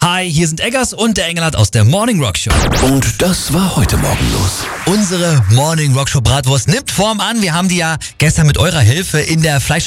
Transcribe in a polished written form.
Hi, hier sind Eggers und der Engelhardt aus der Morning Rock Show. Und das war heute Morgen los. Unsere Morning Rock Show Bratwurst nimmt Form an. Wir haben die ja gestern mit eurer Hilfe in der Fleisch